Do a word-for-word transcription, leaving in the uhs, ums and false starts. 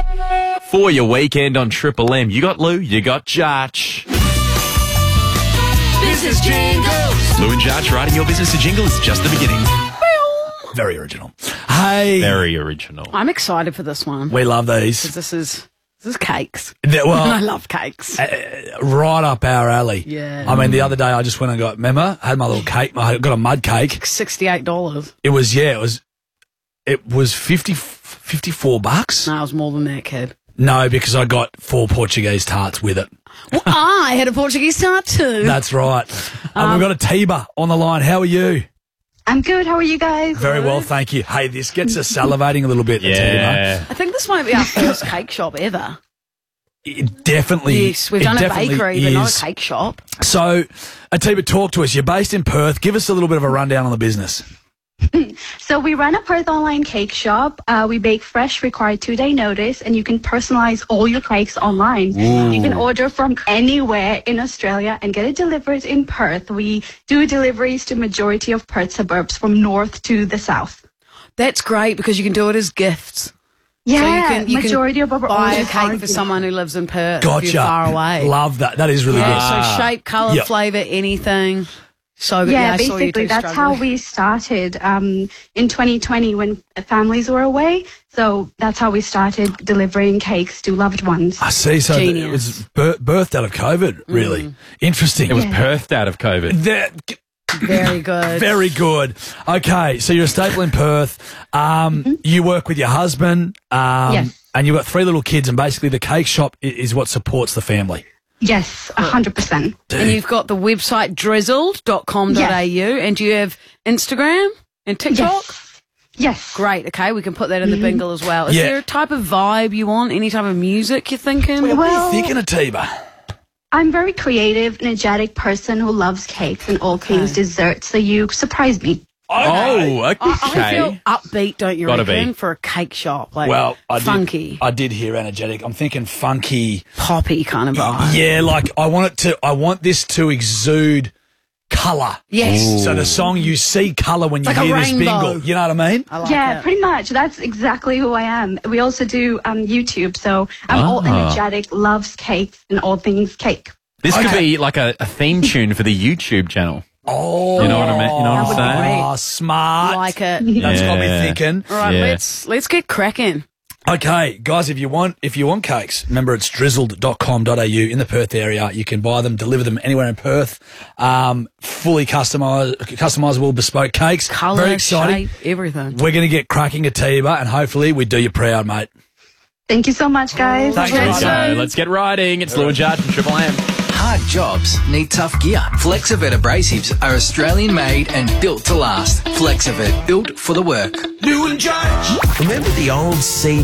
For your weekend on Triple M, you got Lou, you got Judge. Business jingles. Lou and Judge writing your business a jingle is just the beginning. Very original. Hey, Very original. I'm excited for this one. we love these. This is this is cakes. They're- I Well, love cakes. right up our alley. Yeah. I mean, the other day I just went and got, remember, I had my little cake. I got a mud cake. sixty-eight dollars. It was, yeah, it was, it was fifty, fifty-four bucks. No, it was more than that, kid. No, because I got four Portuguese tarts with it. Well, I had a Portuguese tart too. That's right. Um, we've got a Tiba on the line. How are you? I'm good. How are you guys? Very well, thank you. Hey, this gets us salivating a little bit. the Yeah. I think this might be our first cake shop ever. Tiba. It definitely Yes, we've it done a definitely bakery, but not is. a cake shop. So, Atiba, talk to us. You're based in Perth. Give us a little bit of a rundown on the business. So we run a Perth online cake shop. Uh, we bake fresh, require two-day notice, and you can personalize all your cakes online. You can order from anywhere in Australia and get it delivered in Perth. We do deliveries to majority of Perth suburbs from north to the south. That's great because you can do it as gifts. Yeah, so you can, you majority can of our buy a orders cake are for gifts. someone who lives in Perth. Gotcha. If you're far away. Love that. That is really Yeah, good. so shape, colour, Yep. flavour, anything. So good. Yeah, I saw you basically two that's how struggling. we started um, in twenty twenty when families were away. So that's how we started delivering cakes to loved ones. I see. So Genius. it was bir- birthed out of COVID, really. Mm. Interesting. It was birthed out of COVID. That- Very good. very good. Okay, so you're a staple in Perth. Um, You work with your husband. Um, Mm-hmm. Yes. And you've got three little kids, and basically the cake shop i- is what supports the family. Yes, a hundred percent. And you've got the website drizzled dot com dot a u and do you have Instagram and TikTok? Yes. Yes. Great, okay, we can put that in the bingle as well. Is Yeah. there a type of vibe you want? Any type of music you're thinking? What are Well- you thinking, Atiba? I'm very creative, energetic person who loves cakes and all things desserts. So you surprised me. Oh, okay. I, I feel upbeat, don't you Gotta reckon, be. for a cake shop? Like Well, I funky, did. I did hear energetic. I'm thinking funky. poppy kind of vibe. Yeah, like I want it to. I want this to exude colour. Yes. So the song, you see colour when you Like a hear this rainbow. bingle. You know what I mean? I like yeah, it. pretty much. That's exactly who I am. We also do um, YouTube. So I'm all Ah. energetic, loves cakes and all things cake. This could Okay. be like a, a theme tune for the YouTube channel. Oh, You know what I mean? You know what I'm That would be saying? Oh, smart. like it. That's got me Yeah. thinking. All right, Yeah. let's let's get cracking. Okay, guys, if you want if you want cakes, remember it's drizzled dot com dot a u in the Perth area. You can buy them, deliver them anywhere in Perth. Um, fully customised, customizable bespoke cakes. Colour, Very exciting. shape, everything. We're going to get cracking at Tiba, and hopefully we do you proud, mate. Thank you so much, guys. Thanks, There mate. you go. Let's get riding. It's Lou and Judge from Triple M. Hard jobs need tough gear. Flexivet abrasives are Australian made and built to last. Flexivet, built for the work. Lou and Judge. Remember the old C